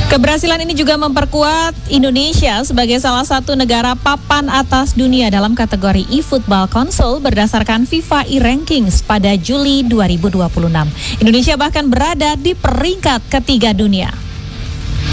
Keberhasilan ini juga memperkuat Indonesia sebagai salah satu negara papan atas dunia dalam kategori eFootball Console berdasarkan FIFA e-Rankings pada Juli 2026. Indonesia bahkan berada di peringkat ketiga dunia.